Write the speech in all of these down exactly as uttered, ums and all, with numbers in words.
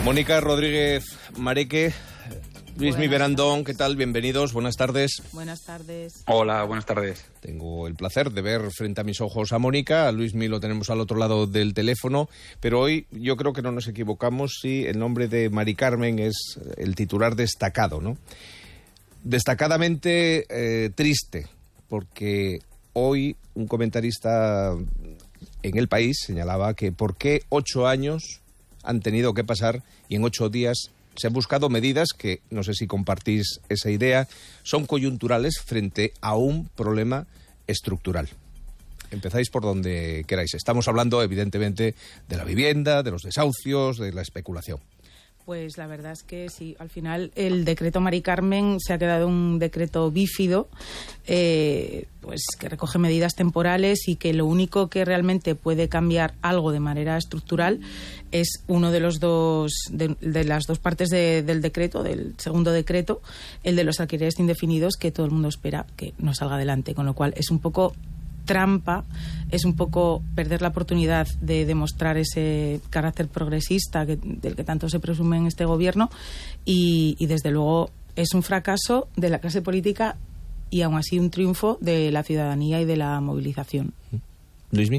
Mónica Rodríguez Mareque, Luismi Berandón, ¿qué tal? Bienvenidos, buenas tardes. Buenas tardes. Hola, buenas tardes. Tengo el placer de ver frente a mis ojos a Mónica, a Luismi lo tenemos al otro lado del teléfono, pero hoy yo creo que no nos equivocamos si el nombre de Mari Carmen es el titular destacado, ¿no? Destacadamente eh, triste, porque hoy un comentarista en El País señalaba que por qué ocho años han tenido que pasar y en ocho días se han buscado medidas que, no sé si compartís esa idea, son coyunturales frente a un problema estructural. Empezáis por donde queráis. Estamos hablando, evidentemente, de la vivienda, de los desahucios, de la especulación. Pues la verdad es que sí, al final el decreto Mari Carmen se ha quedado un decreto bífido, eh, pues que recoge medidas temporales y que lo único que realmente puede cambiar algo de manera estructural es uno de los dos de, de las dos partes de, del decreto, del segundo decreto, el de los alquileres indefinidos, que todo el mundo espera que no salga adelante, con lo cual es un poco trampa, es un poco perder la oportunidad de demostrar ese carácter progresista que, del que tanto se presume en este gobierno y, y desde luego es un fracaso de la clase política y aún así un triunfo de la ciudadanía y de la movilización. Luismi.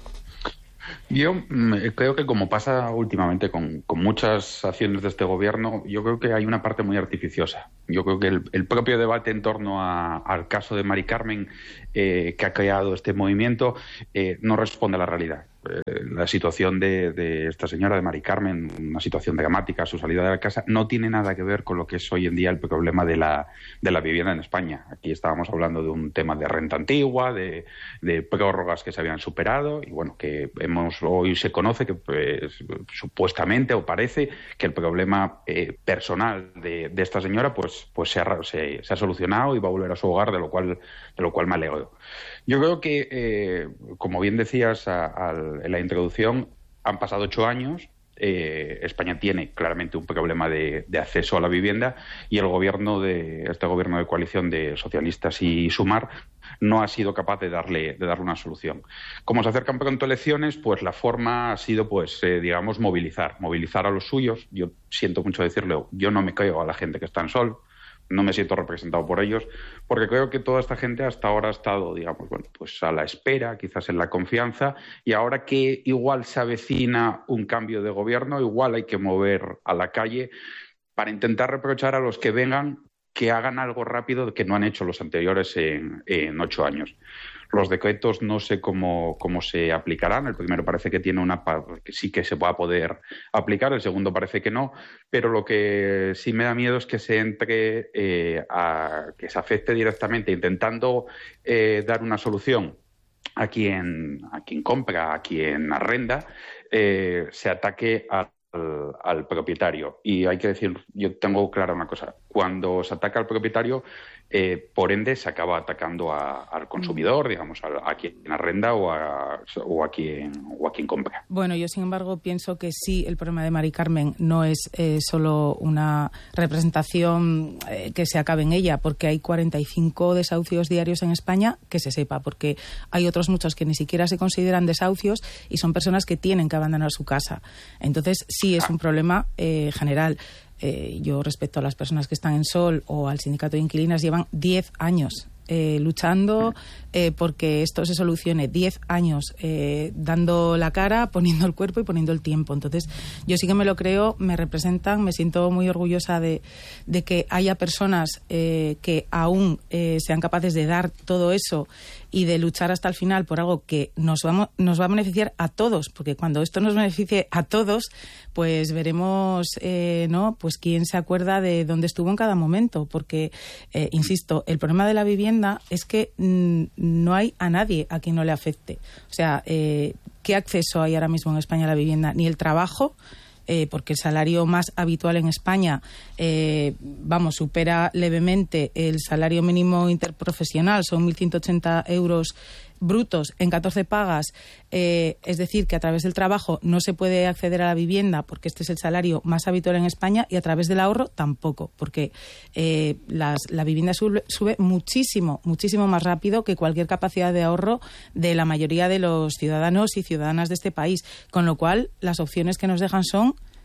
Yo mmm, creo que, como pasa últimamente con, con muchas acciones de este gobierno, yo creo que hay una parte muy artificiosa. Yo creo que el, el propio debate en torno a, al caso de Mari Carmen eh, que ha creado este movimiento eh, no responde a la realidad. Eh, la situación de, de esta señora, de Mari Carmen, una situación dramática, su salida de la casa, no tiene nada que ver con lo que es hoy en día el problema de la, de la vivienda en España. Aquí estábamos hablando de un tema de renta antigua, de, de prórrogas que se habían superado y bueno, que hemos hoy se conoce que pues, supuestamente o parece que el problema eh, personal de, de esta señora pues, pues se, ha, se, se ha solucionado y va a volver a su hogar, de lo cual, de lo cual me alegro. Yo creo que, eh, como bien decías a, a, en la introducción, han pasado ocho años. Eh, España tiene claramente un problema de, de acceso a la vivienda y el gobierno de este gobierno de coalición de socialistas y Sumar no ha sido capaz de darle de darle una solución. Como se acercan pronto elecciones, pues la forma ha sido, pues eh, digamos, movilizar, movilizar a los suyos. Yo siento mucho decirlo, yo no me creo a la gente que está en Sol. No me siento representado por ellos, porque creo que toda esta gente hasta ahora ha estado, digamos, bueno, pues a la espera, quizás en la confianza, y ahora que igual se avecina un cambio de gobierno, igual hay que mover a la calle para intentar reprochar a los que vengan que hagan algo rápido que no han hecho los anteriores en, en ocho años. Los decretos no sé cómo, cómo se aplicarán. El primero parece que tiene una que sí que se va a poder aplicar, el segundo parece que no, pero lo que sí me da miedo es que se entre eh, a que se afecte directamente intentando eh, dar una solución a quien, a quien compra, a quien arrenda, eh, se ataque a Al, al propietario. Y hay que decir, yo tengo clara una cosa, cuando se ataca al propietario, eh, por ende se acaba atacando a, al consumidor, digamos, a, a quien arrenda o a, o, a quien, o a quien compra. Bueno, yo sin embargo pienso que sí, el problema de Mari Carmen no es eh, solo una representación eh, que se acabe en ella, porque hay cuarenta y cinco desahucios diarios en España, que se sepa, porque hay otros muchos que ni siquiera se consideran desahucios y son personas que tienen que abandonar su casa. Entonces sí es un problema eh, general. Eh, yo respecto a las personas que están en Sol o al sindicato de inquilinas, llevan diez años eh, luchando eh, porque esto se solucione, diez años eh, dando la cara, poniendo el cuerpo y poniendo el tiempo. Entonces yo sí que me lo creo, me representan, me siento muy orgullosa de, de que haya personas eh, que aún eh, sean capaces de dar todo eso y de luchar hasta el final por algo que nos va, nos va a beneficiar a todos, porque cuando esto nos beneficie a todos, pues veremos eh, ¿no? pues quién se acuerda de dónde estuvo en cada momento, porque eh, insisto, el problema de la vivienda es que mm, no hay a nadie a quien no le afecte. O sea, eh, ¿qué acceso hay ahora mismo en España a la vivienda? Ni el trabajo, eh, porque el salario más habitual en España, eh, vamos, supera levemente el salario mínimo interprofesional, son mil ciento ochenta euros brutos en catorce pagas, eh, es decir, que a través del trabajo no se puede acceder a la vivienda porque este es el salario más habitual en España, y a través del ahorro tampoco, porque eh, las, la vivienda sube, sube muchísimo, muchísimo más rápido que cualquier capacidad de ahorro de la mayoría de los ciudadanos y ciudadanas de este país, con lo cual las opciones que nos dejan son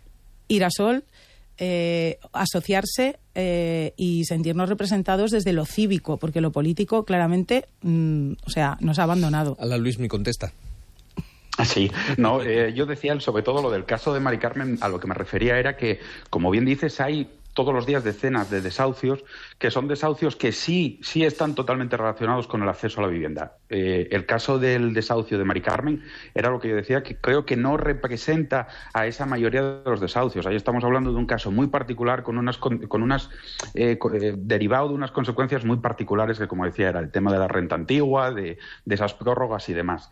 ir a Sol, eh, asociarse eh, y sentirnos representados desde lo cívico, porque lo político claramente, mmm, o sea, nos ha abandonado. A la Luis me contesta. Sí, no, eh, yo decía sobre todo lo del caso de Mari Carmen, a lo que me refería era que, como bien dices, hay todos los días decenas de desahucios, que son desahucios que sí, sí están totalmente relacionados con el acceso a la vivienda. Eh, el caso del desahucio de Mari Carmen era lo que yo decía, que creo que no representa a esa mayoría de los desahucios. Ahí estamos hablando de un caso muy particular, con unas, con, con unas eh, eh, derivado de unas consecuencias muy particulares, que como decía, era el tema de la renta antigua, de, de esas prórrogas y demás.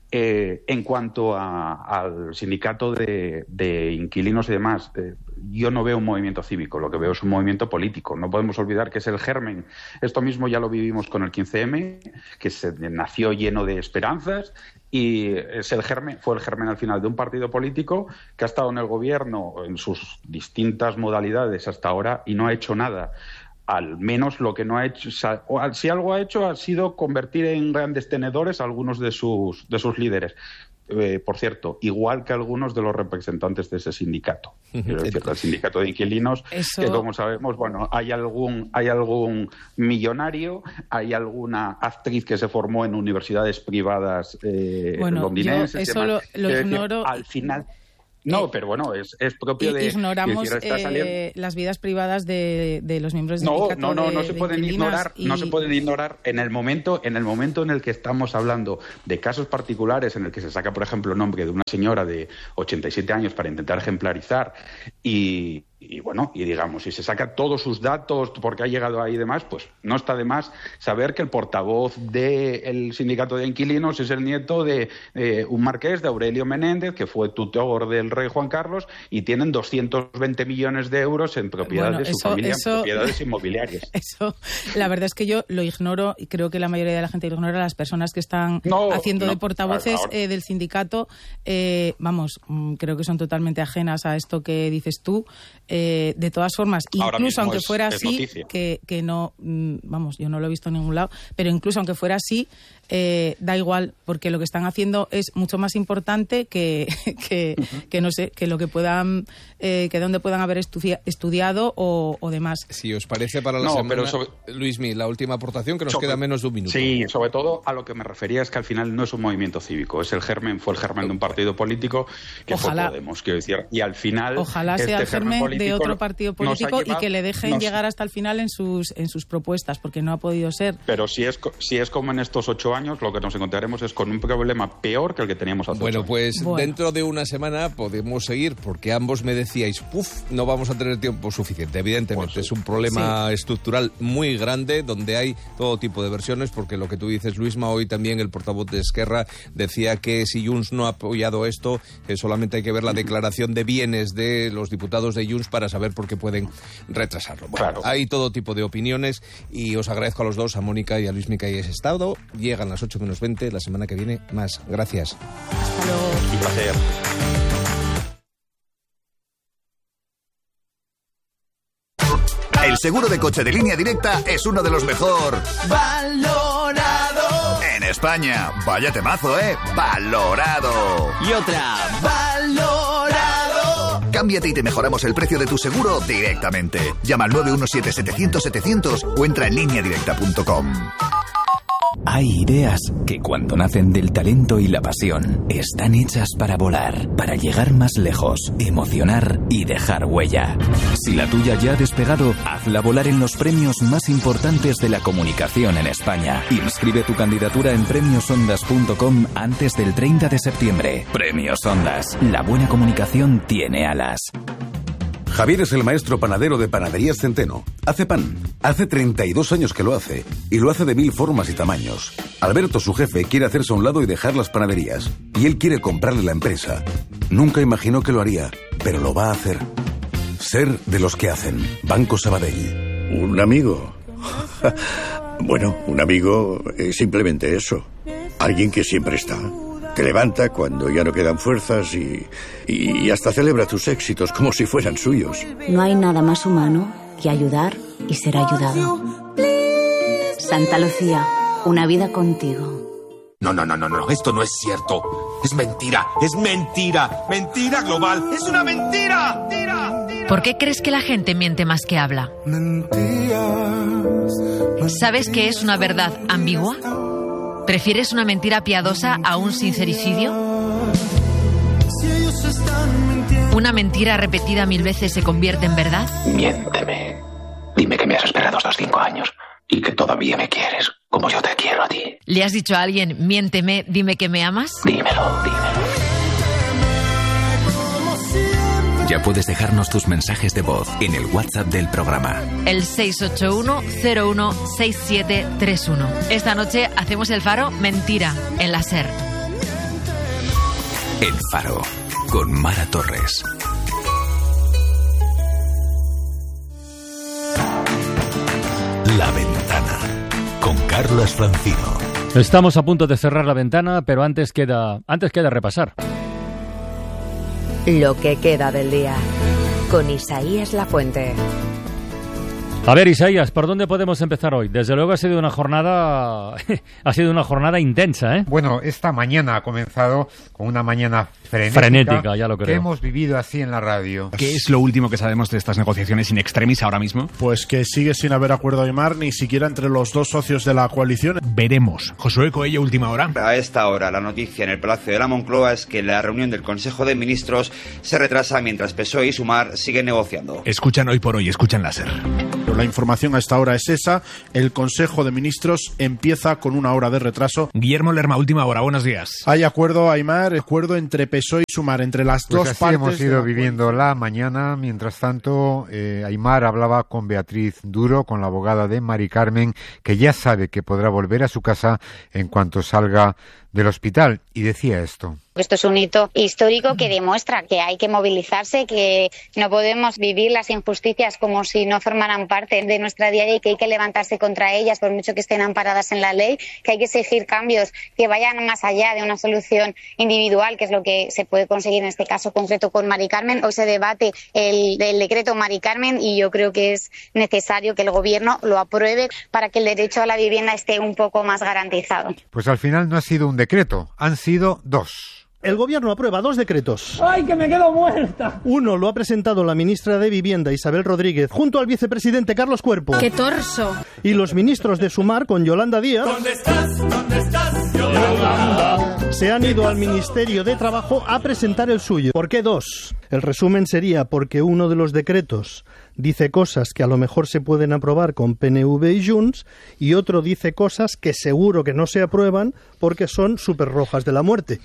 Eh, en cuanto a, al sindicato de, de inquilinos y demás, eh, yo no veo un movimiento cívico, lo que veo es un movimiento político. No podemos olvidar que es el germen. Esto mismo ya lo vivimos con el quince eme, que se nació lleno de esperanzas, y es el germen, fue el germen al final de un partido político que ha estado en el gobierno en sus distintas modalidades hasta ahora y no ha hecho nada. Al menos lo que no ha hecho, o si algo ha hecho, ha sido convertir en grandes tenedores a algunos de sus, de sus líderes. Eh, por cierto, igual que algunos de los representantes de ese sindicato, es decir, el sindicato de inquilinos, Eso... que como sabemos, bueno, hay algún, hay algún millonario, hay alguna actriz que se formó en universidades privadas eh, bueno, londinenses. Yo eso lo, lo ignoro. Decir, al final. No, eh, pero bueno, es, es propio de... Ignoramos eh, las vidas privadas de, de los miembros del no, sindicato. No, no, de, no se pueden ignorar, y... no se pueden ignorar en el momento, en el momento en el que estamos hablando de casos particulares en el que se saca, por ejemplo, el nombre de una señora de ochenta y siete años para intentar ejemplarizar y... Y bueno, y digamos, si se saca todos sus datos porque ha llegado ahí y demás, pues no está de más saber que el portavoz del sindicato de inquilinos es el nieto de eh, un marqués, de Aurelio Menéndez, que fue tutor del rey Juan Carlos, y tienen doscientos veinte millones de euros en propiedades bueno, de su eso, familia, eso, en propiedades inmobiliarias. Eso, la verdad es que yo lo ignoro, y creo que la mayoría de la gente ignora, las personas que están no, haciendo no, de portavoces ahora... eh, del sindicato, eh, vamos, creo que son totalmente ajenas a esto que dices tú. Eh, de todas formas, incluso aunque es, fuera es así, que, que no, vamos, yo no lo he visto en ningún lado, pero incluso aunque fuera así, eh, da igual, porque lo que están haciendo es mucho más importante que, que, uh-huh. que no sé, que lo que puedan, eh, que donde puedan haber estudia, estudiado o, o demás. Si os parece, para la no, semana, pero sobre... Luismi, la última aportación, que nos sobre... queda menos de un minuto. Sí, sobre todo a lo que me refería es que al final no es un movimiento cívico, es el germen, fue el germen de un partido político que Ojalá. fue Podemos, quiero decir, y al final Ojalá este sea el germen, germen de otro partido político llevado, y que le dejen nos... llegar hasta el final en sus en sus propuestas, porque no ha podido ser. Pero si es si es como en estos ocho años, lo que nos encontraremos es con un problema peor que el que teníamos hace Bueno, ocho pues años. Bueno. Dentro de una semana podemos seguir, porque ambos me decíais, puf, no vamos a tener tiempo suficiente. Evidentemente, pues sí. Es un problema sí. estructural muy grande, donde hay todo tipo de versiones, porque lo que tú dices, Luisma, hoy también el portavoz de Esquerra decía que si Junts no ha apoyado esto, que solamente hay que ver la declaración de bienes de los diputados de Junts para saber por qué pueden retrasarlo. Bueno, claro. Hay todo tipo de opiniones y os agradezco a los dos, a Mónica y a Luismi, que hayáis estado. Llegan las ocho menos veinte, la semana que viene más. Gracias. Hasta luego. Un placer. El seguro de coche de Línea Directa es uno de los mejor valorado en España. Vaya temazo, ¿eh? Valorado. Y otra, valorado. Cámbiate y te mejoramos el precio de tu seguro directamente. Llama al nueve uno siete, setecientos, setecientos o entra en línea directa punto com. Hay ideas que cuando nacen del talento y la pasión están hechas para volar, para llegar más lejos, emocionar y dejar huella. Si la tuya ya ha despegado, hazla volar en los premios más importantes de la comunicación en España. Inscribe tu candidatura en premios ondas punto com antes del treinta de septiembre. Premios Ondas. La buena comunicación tiene alas. Javier es el maestro panadero de Panaderías Centeno. Hace pan. Hace treinta y dos años que lo hace. Y lo hace de mil formas y tamaños. Alberto, su jefe, quiere hacerse a un lado y dejar las panaderías. Y él quiere comprarle la empresa. Nunca imaginó que lo haría, pero lo va a hacer. Ser de los que hacen. Banco Sabadell. ¿Un amigo? Bueno, un amigo es simplemente eso. Alguien que siempre está. Te levanta cuando ya no quedan fuerzas y, y hasta celebra tus éxitos como si fueran suyos. No hay nada más humano que ayudar y ser ayudado. Santa Lucía, una vida contigo. No, no, no, no, no, esto no es cierto. Es mentira, es mentira, mentira global, es una mentira. ¡Mentira! ¿Por qué crees que la gente miente más que habla? ¿Sabes qué es una verdad ambigua? ¿Prefieres una mentira piadosa a un sincericidio? ¿Una mentira repetida mil veces se convierte en verdad? Miénteme. Dime que me has esperado estos cinco años y que todavía me quieres como yo te quiero a ti. ¿Le has dicho a alguien, miénteme, dime que me amas? Dímelo, dímelo. Ya puedes dejarnos tus mensajes de voz en el WhatsApp del programa. El seis ocho uno cero uno seis siete tres uno. Esta noche hacemos el Faro Mentira en la SER. El Faro, con Mara Torres. La Ventana, con Carlos Francino. Estamos a punto de cerrar la ventana, pero antes queda, antes queda repasar. Lo que queda del día, con Isaías Lafuente. A ver, Isaías, ¿por dónde podemos empezar hoy? Desde luego ha sido una jornada ha sido una jornada intensa, ¿eh? Bueno, esta mañana ha comenzado con una mañana frenética, frenética ya lo creo, que hemos vivido así en la radio. ¿Qué es lo último que sabemos de estas negociaciones in extremis ahora mismo? Pues que sigue sin haber acuerdo Aimar, ni siquiera entre los dos socios de la coalición. Veremos. Josué Coello, última hora. A esta hora, la noticia en el Palacio de la Moncloa es que la reunión del Consejo de Ministros se retrasa mientras P S O E y Sumar siguen negociando. Escuchan Hoy por Hoy, escuchan la SER. La información a esta hora es esa. El Consejo de Ministros empieza con una hora de retraso. Guillermo Lerma, última hora. Buenos días. Hay acuerdo, Aimar, acuerdo entre P S O E y Sumar, entre las pues dos así partes. Hemos ido viviendo la mañana. Mientras tanto, eh, Aimar hablaba con Beatriz Duro, con la abogada de Mari Carmen, que ya sabe que podrá volver a su casa en cuanto salga del hospital, y decía esto. Esto es un hito histórico que demuestra que hay que movilizarse, que no podemos vivir las injusticias como si no formaran parte de nuestra día a día y que hay que levantarse contra ellas por mucho que estén amparadas en la ley, que hay que exigir cambios que vayan más allá de una solución individual, que es lo que se puede conseguir en este caso concreto con Mari Carmen. Hoy se debate el, el decreto Mari Carmen y yo creo que es necesario que el Gobierno lo apruebe para que el derecho a la vivienda esté un poco más garantizado. Pues al final no ha sido un decreto, han sido dos. El Gobierno aprueba dos decretos. ¡Ay, que me quedo muerta! Uno lo ha presentado la ministra de Vivienda, Isabel Rodríguez, junto al vicepresidente Carlos Cuerpo. ¡Qué torso! Y los ministros de Sumar, con Yolanda Díaz. ¿Dónde estás? ¿Dónde estás, Yolanda? Se han ido al Ministerio de Trabajo a presentar el suyo. ¿Por qué dos? El resumen sería porque uno de los decretos dice cosas que a lo mejor se pueden aprobar con P N V y Junts y otro dice cosas que seguro que no se aprueban porque son súper rojas de la muerte.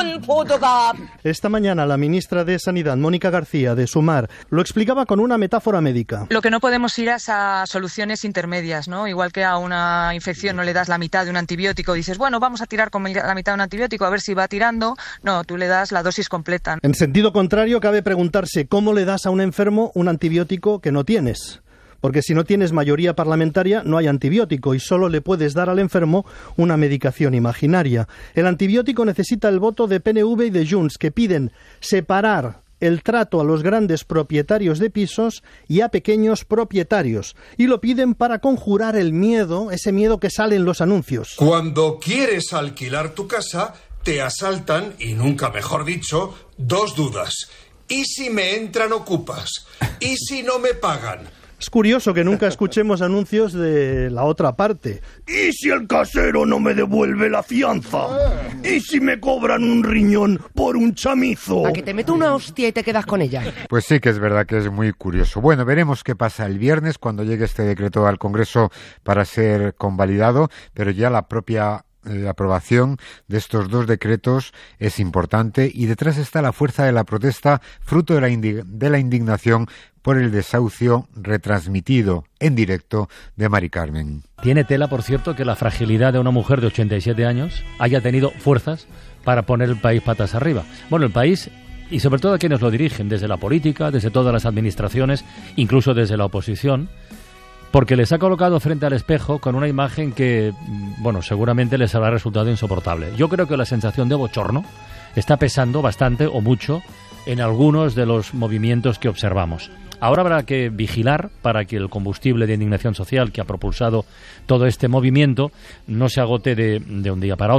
Esta mañana la ministra de Sanidad, Mónica García, de Sumar, lo explicaba con una metáfora médica. Lo que no podemos ir es a soluciones intermedias, ¿no? Igual que a una infección no le das la mitad de un antibiótico, dices, bueno, vamos a tirar con la mitad de un antibiótico a ver si va tirando. No, tú le das la dosis completa. En sentido contrario, cabe preguntarse cómo le das a un enfermo un antibiótico que no tienes. Porque si no tienes mayoría parlamentaria no hay antibiótico y solo le puedes dar al enfermo una medicación imaginaria. El antibiótico necesita el voto de P N V y de Junts, que piden separar el trato a los grandes propietarios de pisos y a pequeños propietarios. Y lo piden para conjurar el miedo, ese miedo que sale en los anuncios. Cuando quieres alquilar tu casa, te asaltan, y nunca mejor dicho, dos dudas. ¿Y si me entran ocupas? ¿Y si no me pagan? Es curioso que nunca escuchemos anuncios de la otra parte. ¿Y si el casero no me devuelve la fianza? ¿Y si me cobran un riñón por un chamizo? A que te meto una hostia y te quedas con ella. Pues sí que es verdad que es muy curioso. Bueno, veremos qué pasa el viernes cuando llegue este decreto al Congreso para ser convalidado, pero ya la propia La aprobación de estos dos decretos es importante y detrás está la fuerza de la protesta, fruto de la, indig- de la indignación por el desahucio retransmitido en directo de Mari Carmen. Tiene tela, por cierto, que la fragilidad de una mujer de ochenta y siete años haya tenido fuerzas para poner el país patas arriba. Bueno, el país y sobre todo a quienes lo dirigen, desde la política, desde todas las administraciones, incluso desde la oposición, porque les ha colocado frente al espejo con una imagen que, bueno, seguramente les habrá resultado insoportable. Yo creo que la sensación de bochorno está pesando bastante o mucho en algunos de los movimientos que observamos. Ahora habrá que vigilar para que el combustible de indignación social que ha propulsado todo este movimiento no se agote de, de un día para otro.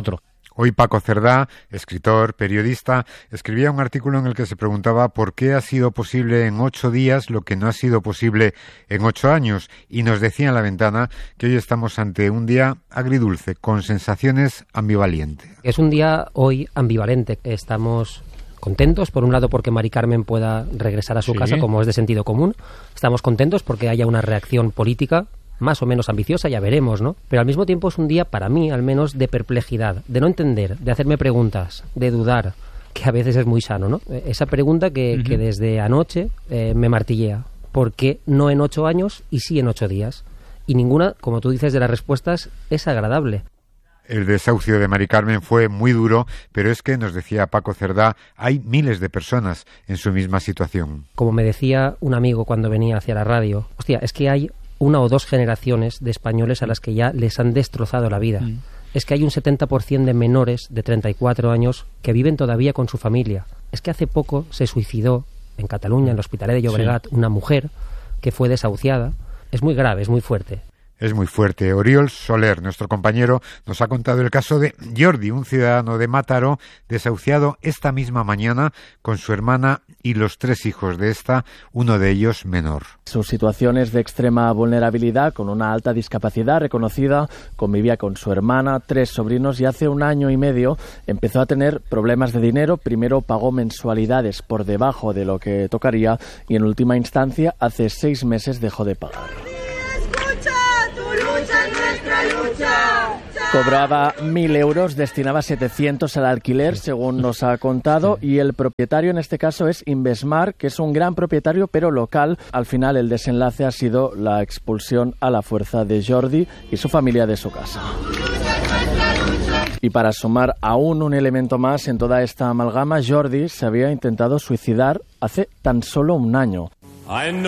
Hoy Paco Cerdá, escritor, periodista, escribía un artículo en el que se preguntaba por qué ha sido posible en ocho días lo que no ha sido posible en ocho años, y nos decía en La Ventana que hoy estamos ante un día agridulce, con sensaciones ambivalentes. Es un día hoy ambivalente. Estamos contentos, por un lado, porque Mari Carmen pueda regresar a su Sí. casa, como es de sentido común. Estamos contentos porque haya una reacción política más o menos ambiciosa, ya veremos, ¿no? Pero al mismo tiempo es un día, para mí, al menos, de perplejidad, de no entender, de hacerme preguntas, de dudar, que a veces es muy sano, ¿no? Esa pregunta que, Ujú. que desde anoche eh, me martillea. ¿Por qué no en ocho años y sí en ocho días? Y ninguna, como tú dices, de las respuestas es agradable. El desahucio de Mari Carmen fue muy duro, pero es que, nos decía Paco Cerdá, hay miles de personas en su misma situación. Como me decía un amigo cuando venía hacia la radio, hostia, es que hay una o dos generaciones de españoles a las que ya les han destrozado la vida. Mm. Es que hay un setenta por ciento de menores de treinta y cuatro años que viven todavía con su familia. Es que hace poco se suicidó en Cataluña, en el Hospitalet de Llobregat, una mujer que fue desahuciada. Es muy grave, es muy fuerte. Es muy fuerte. Oriol Soler, nuestro compañero, nos ha contado el caso de Jordi, un ciudadano de Mataró, desahuciado esta misma mañana con su hermana y los tres hijos de esta, uno de ellos menor. Su situación es de extrema vulnerabilidad, con una alta discapacidad reconocida, convivía con su hermana, tres sobrinos y hace un año y medio empezó a tener problemas de dinero. Primero pagó mensualidades por debajo de lo que tocaría y en última instancia hace seis meses dejó de pagar. Cobraba mil euros, destinaba setecientos al alquiler, según nos ha contado, y el propietario en este caso es Invesmar, que es un gran propietario pero local. Al final el desenlace ha sido la expulsión a la fuerza de Jordi y su familia de su casa. Y para sumar aún un elemento más en toda esta amalgama, Jordi se había intentado suicidar hace tan solo un año.